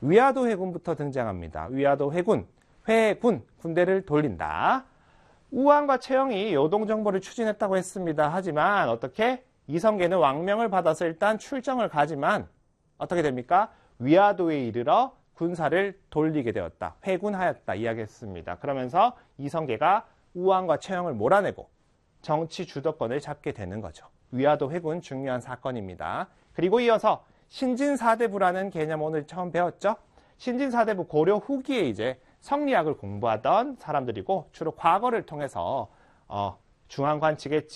위화도 해군부터 등장합니다. 위화도 해군, 회군, 군대를 돌린다. 우왕과 채영이 요동정보를 추진했다고 했습니다. 하지만 어떻게? 이성계는 왕명을 받아서 일단 출정을 가지만 어떻게 됩니까? 위화도에 이르러 군사를 돌리게 되었다. 회군하였다 이야기했습니다. 그러면서 이성계가 우왕과 채영을 몰아내고 정치 주도권을 잡게 되는 거죠. 위화도 회군 중요한 사건입니다. 그리고 이어서 신진사대부라는 개념 오늘 처음 배웠죠? 신진사대부 고려 후기에 이제 성리학을 공부하던 사람들이고 주로 과거를 통해서 중앙관직에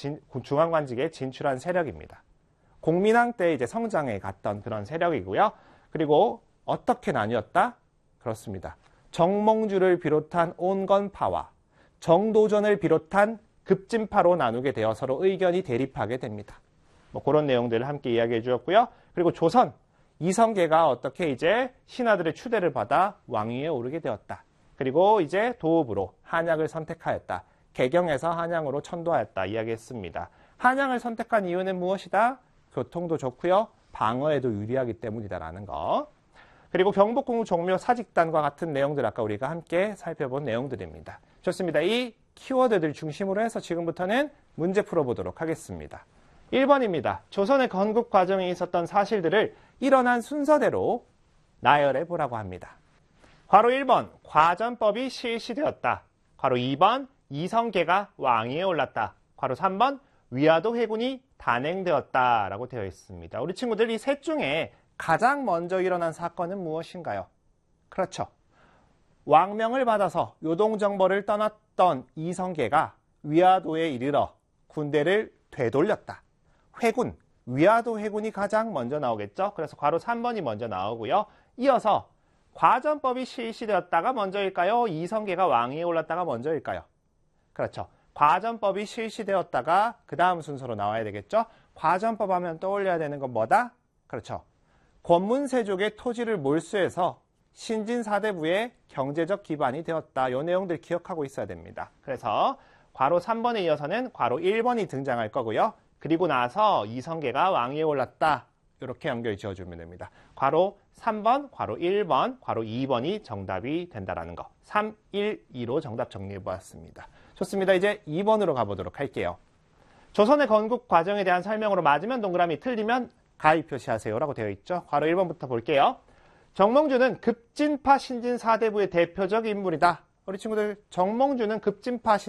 진출한 세력입니다. 공민왕 때 이제 성장에 갔던 그런 세력이고요. 그리고 어떻게 나뉘었다? 그렇습니다. 정몽주를 비롯한 온건파와 정도전을 비롯한 급진파로 나누게 되어 서로 의견이 대립하게 됩니다. 뭐 그런 내용들을 함께 이야기해 주었고요. 그리고 조선, 이성계가 어떻게 이제 신하들의 추대를 받아 왕위에 오르게 되었다. 그리고 이제 도읍으로 한양을 선택하였다. 개경에서 한양으로 천도하였다 이야기했습니다. 한양을 선택한 이유는 무엇이다? 교통도 좋고요. 방어에도 유리하기 때문이다라는 거. 그리고 경복궁 종묘 사직단과 같은 내용들 아까 우리가 함께 살펴본 내용들입니다. 좋습니다. 이 키워드들 중심으로 해서 지금부터는 문제 풀어보도록 하겠습니다. 1번입니다. 조선의 건국 과정에 있었던 사실들을 일어난 순서대로 나열해 보라고 합니다. 괄호 1번, 과전법이 실시되었다. 괄호 2번, 이성계가 왕위에 올랐다. 괄호 3번, 위화도 회군이 단행되었다 라고 되어 있습니다. 우리 친구들 이 셋 중에 가장 먼저 일어난 사건은 무엇인가요? 그렇죠. 왕명을 받아서 요동정벌을 떠났던 이성계가 위화도에 이르러 군대를 되돌렸다. 회군, 위화도 회군이 가장 먼저 나오겠죠. 그래서 괄호 3번이 먼저 나오고요. 이어서 과전법이 실시되었다가 먼저일까요? 이성계가 왕위에 올랐다가 먼저일까요? 그렇죠. 과전법이 실시되었다가 그 다음 순서로 나와야 되겠죠. 과전법 하면 떠올려야 되는 건 뭐다? 그렇죠. 권문세족의 토지를 몰수해서 신진사대부의 경제적 기반이 되었다. 이 내용들 기억하고 있어야 됩니다. 그래서 괄호 3번에 이어서는 괄호 1번이 등장할 거고요. 그리고 나서 이성계가 왕위에 올랐다. 이렇게 연결 지어주면 됩니다. 괄호 3번, 괄호 1번, 괄호 2번이 정답이 된다라는 거. 3, 1, 2로 정답 정리해보았습니다. 좋습니다. 이제 2번으로 가보도록 할게요. 조선의 건국 과정에 대한 설명으로 맞으면 동그라미, 틀리면 가위 표시하세요라고 되어 있죠. 괄호 1번부터 볼게요. 정몽주는 급진파 신진사대부의 대표적 인물이다. 우리 친구들 정몽주는 급진파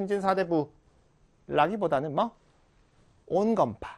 신진사대부라기보다는 뭐? 온건파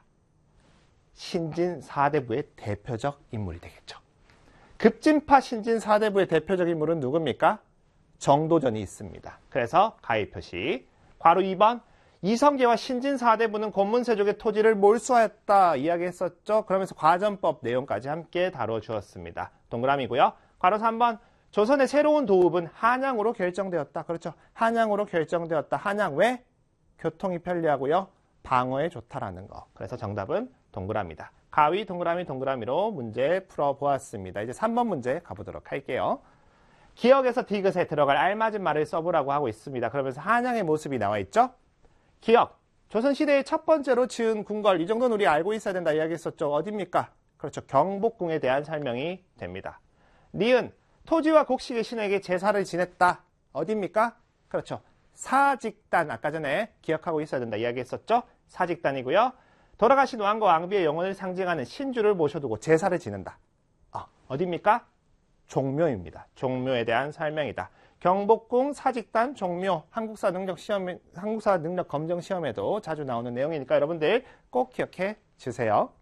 신진사대부의 대표적 인물이 되겠죠. 급진파 신진사대부의 대표적 인물은 누굽니까? 정도전이 있습니다. 그래서 가위 표시. 괄호 2번, 이성계와 신진사대부는 권문세족의 토지를 몰수하였다 이야기했었죠. 그러면서 과전법 내용까지 함께 다뤄주었습니다. 동그라미고요. 괄호 3번, 조선의 새로운 도읍은 한양으로 결정되었다. 그렇죠. 한양으로 결정되었다. 한양 왜? 교통이 편리하고요. 방어에 좋다라는 거. 그래서 정답은 동그라미다. 가위, 동그라미, 동그라미로 문제 풀어보았습니다. 이제 3번 문제 가보도록 할게요. 기역에서 디귿에 들어갈 알맞은 말을 써보라고 하고 있습니다. 그러면서 한양의 모습이 나와 있죠. 기역, 조선시대의 첫 번째로 지은 궁궐, 이 정도는 우리 알고 있어야 된다 이야기했었죠. 어디입니까? 그렇죠. 경복궁에 대한 설명이 됩니다. 니은, 토지와 곡식의 신에게 제사를 지냈다. 어디입니까? 그렇죠. 사직단, 아까 전에 기억하고 있어야 된다 이야기했었죠. 사직단이고요. 돌아가신 왕과 왕비의 영혼을 상징하는 신주를 모셔두고 제사를 지낸다. 어디입니까? 종묘입니다. 종묘에 대한 설명이다. 경복궁, 사직단, 종묘, 한국사 능력 검정 시험에도 자주 나오는 내용이니까 여러분들 꼭 기억해 주세요.